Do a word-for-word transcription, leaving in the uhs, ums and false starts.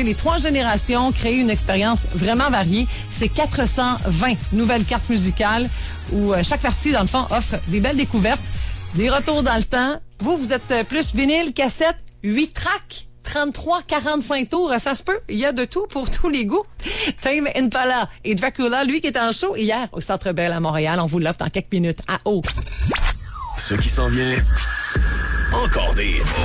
les trois générations, créer une expérience vraiment variée. C'est quatre cent vingt nouvelles cartes musicales où euh, chaque partie, dans le fond, offre des belles découvertes, des retours dans le temps. Vous, vous êtes euh, plus vinyle, cassette, huit tracks, trente-trois, quarante-cinq tours. Ça se peut, il y a de tout pour tous les goûts. Tame Impala et Dracula, lui qui était en show hier au Centre Bell à Montréal. On vous l'offre dans quelques minutes à haut. Ce qui s'en vient, encore des hits.